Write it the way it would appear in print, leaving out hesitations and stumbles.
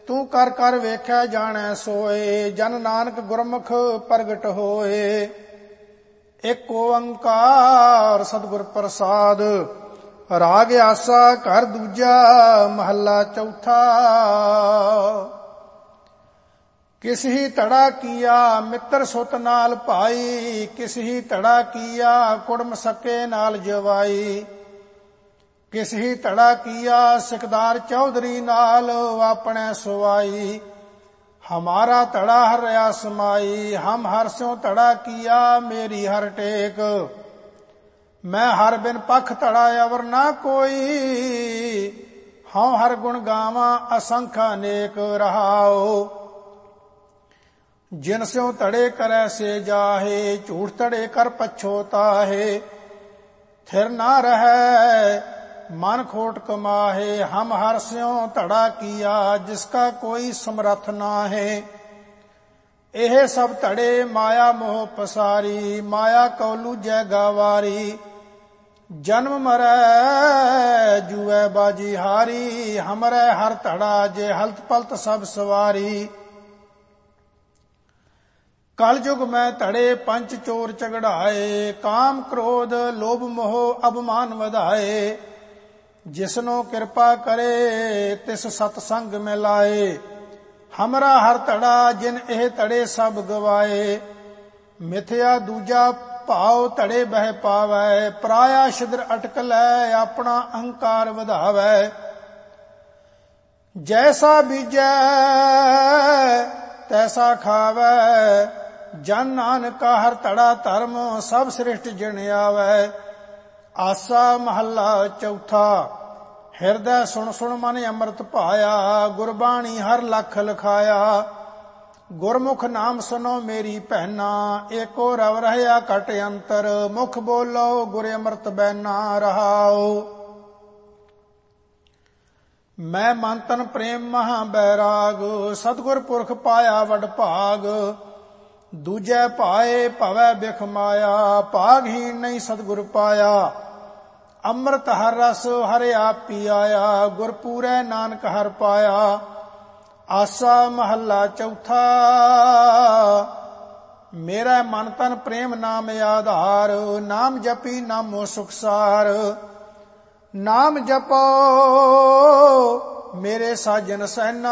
ਤੂੰ ਕਰ ਕਰ ਵੇਖਿਆ ਜਾਣੈ ਸੋਏ, ਜਨ ਨਾਨਕ ਗੁਰਮੁਖ ਪ੍ਰਗਟ ਹੋਏ। ਇੱਕ ਓੰਕਾਰ ਸਤਿਗੁਰ ਪ੍ਰਸਾਦ। ਰਾਗ ਆਸਾ ਘਰ ਦੂਜਾ ਮਹੱਲਾ ਚੌਥਾ। ਕਿਸ ਹੀ ਧੜਾ ਕੀਆ ਮਿੱਤਰ ਸੁਤ ਨਾਲ ਭਾਈ, ਕਿਸ ਹੀ ਧੜਾ ਕੀਆ ਕੁੜਮ ਸਕੇ ਨਾਲ ਜਵਾਈ। ਕਿਸ ਹੀ ਧੜਾ ਕੀਆ ਸਿਕਦਾਰ ਚੌਧਰੀ ਨਾਲ ਆਪਣੇ ਸੁਵਾਈ। ਹਮਾਰਾ ਧੜਾ ਹਰ ਰਿਆ ਸਮਾਈ, ਹਮ ਹਰ ਸਿਉ ਧੜਾ ਕੀਆ ਮੇਰੀ ਹਰ ਟੇਕ। ਮੈਂ ਹਰ ਬਿਨ ਪਖ ਧੜਾ ਅਵਰ ਨਾ ਕੋਈ, ਹਉ ਹਰ ਗੁਣ ਗਾਵਾਂ ਅਸੰਖ ਅਨੇਕ ਰਹਾਓ। ਜਿਨ ਸਿਉ ਧੜੇ ਕਰੈ ਸੇ ਜਾਹੇ, ਝੂਠ ਧੜੇ ਕਰ ਪਛੋਤਾਹੇ। ਥਿਰ ਨਾ ਰਹੈ ਮਨ ਖੋਟ ਕਮਾਹੇ, ਹਮ ਹਰ ਸਿਉ ਧੜਾ ਕੀਆ ਜਿਸਕਾ ਕੋਈ ਸਮਰਥ ਨਾਹੇ। ਇਹ ਸਭ ਧੜੇ ਮਾਇਆ ਮੋਹ ਪਸਾਰੀ, ਮਾਇਆ ਕਉ ਲੂਜੈ ਗਾਵਾਰੀ। ਜਨਮ ਮਰੈ ਜੂਐ ਬਾਜੀ ਹਾਰੀ, ਹਮਰੈ ਹਰ ਧੜਾ ਜੇ ਹਲਤ ਪਲਤ ਸਭ ਸਵਾਰੀ। ਕਲ ਯੁਗ ਮੈਂ ਧੜੇ ਪੰਚ ਚੋਰ ਝਗੜਾਏ, ਕਾਮ ਕ੍ਰੋਧ ਲੋਭ ਮੋਹ ਅਭਮਾਨ ਵਧਾਏ। ਜਿਸਨੋ ਕਿਰਪਾ ਕਰੇ ਤਿਸ ਸਤ ਸੰਗ ਮਿਲਾਏ, ਹਮਰਾ ਹਰ ਧੜਾ ਜਿਨ ਇਹ ਧੜੇ ਸਭ ਗਵਾਏ। ਮਿਥਿਆ ਦੂਜਾ ਭਾਉ ਧੜੇ ਬਹਿ ਪਾਵੈ, ਪਰਾਇਆ ਛਿਦਰ ਅਟਕ ਲੈ ਆਪਣਾ ਅਹੰਕਾਰ ਵਧਾਵੈ। ਜੈਸਾ ਬੀਜੈ ਤੈਸਾ ਖਾਵੈ, ਜਨ ਨਾਨਕਾ ਹਰ ਧੜਾ ਧਰਮ ਸਭ ਸ੍ਰਿਸ਼ਟ ਜਿਣ ਆਵੈ। ਆਸਾ ਮਹੱਲਾ ਚੌਥਾ। ਹਿਰਦੈ ਸੁਣ ਸੁਣ ਮਨ ਅੰਮ੍ਰਿਤ ਭਾਇਆ, ਗੁਰਬਾਣੀ ਹਰ ਲਖ ਲਖਾਇਆ। ਗੁਰਮੁਖ ਨਾਮ ਸੁਨੋ ਮੇਰੀ ਭੈਨਾ, ਏਕੋ ਰਵ ਰਹਿਆ ਘਟ ਅੰਤਰ। ਮੁਖ ਬੋਲੋ ਗੁਰ ਅੰਮ੍ਰਿਤ ਬੈਨਾ ਰਹਾਓ। ਮੈਂ ਮਨ ਤਨ ਪ੍ਰੇਮ ਮਹਾ ਬੈਰਾਗ, ਸਤਿਗੁਰ ਪੁਰਖ ਪਾਇਆ ਵਡ ਭਾਗ। ਦੂਜੈ ਭਾਏ ਭਵੈ ਬਿਖ ਮਾਇਆ, ਭਾਗਹੀਣ ਨਹੀਂ ਸਤਿਗੁਰ ਪਾਇਆ। ਅੰਮ੍ਰਿਤ ਹਰ ਰਸ ਹਰਿ ਆਪ ਪੀ ਆਇਆ, ਗੁਰ ਪੂਰੈ ਨਾਨਕ ਹਰ ਪਾਇਆ। ਆਸਾ ਮਹੱਲਾ ਚੌਥਾ। ਮੇਰਾ ਮਨ ਤਨ ਪ੍ਰੇਮ ਨਾਮ ਆਧਾਰ, ਨਾਮ ਜਪੀ ਨਾਮੋ ਸੁਖਸਾਰ। ਨਾਮ ਜਪੋ ਮੇਰੇ ਸਾਜਨ ਸੈਨਾ,